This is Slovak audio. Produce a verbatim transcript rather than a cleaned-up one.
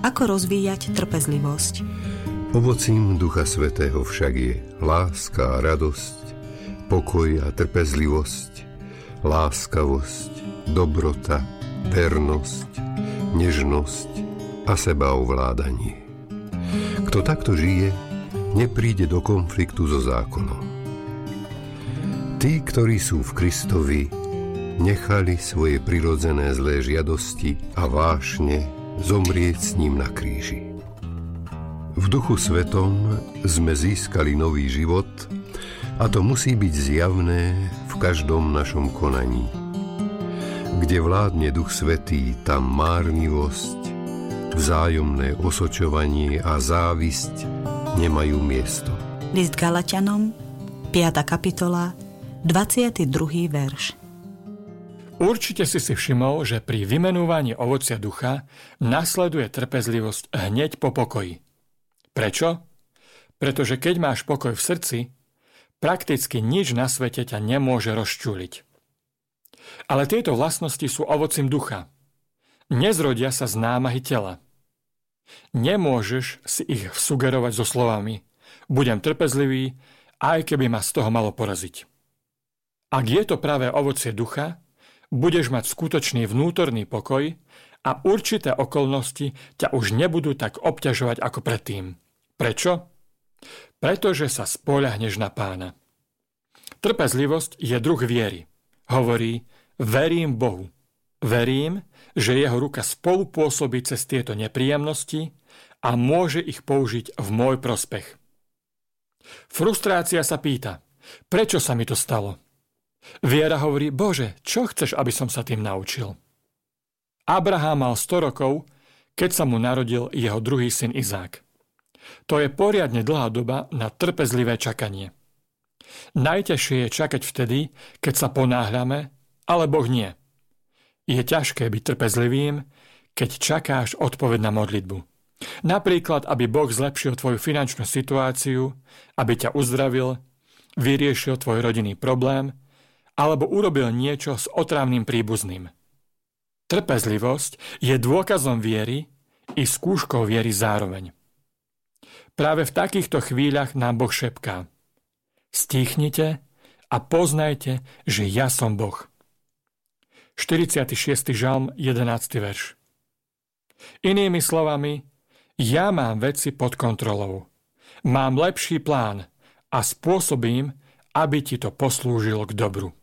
Ako rozvíjať trpezlivosť? Ovocím Ducha Svätého však je láska a radosť, pokoj a trpezlivosť, láskavosť, dobrota, vernosť, nežnosť a sebaovládanie. Kto takto žije, nepríde do konfliktu so zákonom. Tí, ktorí sú v Kristovi, nechali svoje prirodzené zlé žiadosti a vášne zomrieť s ním na kríži. V Duchu Svetom sme získali nový život a to musí byť zjavné v každom našom konaní. Kde vládne Duch Svätý, tam márnivosť, vzájomné osočovanie a závisť nemajú miesto. List Galatianom, piata kapitola, dvadsiaty druhý verš. Určite si si všimol, že pri vymenúvaní ovocia ducha nasleduje trpezlivosť hneď po pokoji. Prečo? Pretože keď máš pokoj v srdci, prakticky nič na svete ťa nemôže rozčúliť. Ale tieto vlastnosti sú ovocím ducha. Nezrodia sa z námahy tela. Nemôžeš si ich sugerovať so slovami: budem trpezlivý, aj keby ma z toho malo poraziť. Ak je to práve ovocie ducha, budeš mať skutočný vnútorný pokoj a určité okolnosti ťa už nebudú tak obťažovať ako predtým. Prečo? Pretože sa spoľahneš na Pána. Trpezlivosť je druh viery. Hovorí: verím Bohu. Verím, že jeho ruka spolupôsobí cez tieto nepríjemnosti a môže ich použiť v môj prospech. Frustrácia sa pýta: prečo sa mi to stalo? Viera hovorí: Bože, čo chceš, aby som sa tým naučil? Abraham mal sto rokov, keď sa mu narodil jeho druhý syn Izák. To je poriadne dlhá doba na trpezlivé čakanie. Najťažšie je čakať vtedy, keď sa ponáhľame, ale Boh nie. Je ťažké byť trpezlivým, keď čakáš odpoveď na modlitbu. Napríklad, aby Boh zlepšil tvoju finančnú situáciu, aby ťa uzdravil, vyriešil tvoj rodinný problém, alebo urobil niečo s otrávnym príbuzným. Trpezlivosť je dôkazom viery i skúškou viery zároveň. Práve v takýchto chvíľach nám Boh šepká: stíchnite a poznajte, že ja som Boh. štyridsiaty šiesty žalm, jedenásty verš. Inými slovami, ja mám veci pod kontrolou. Mám lepší plán a spôsobím, aby ti to poslúžilo k dobru.